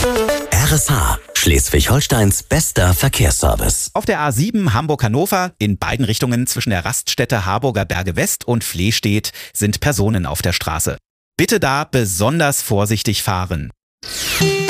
RSH, Schleswig-Holsteins bester Verkehrsservice. Auf der A7 Hamburg-Hannover, in beiden Richtungen zwischen der Raststätte Harburger Berge West und Flehstedt, sind Personen auf der Straße. Bitte da besonders vorsichtig fahren.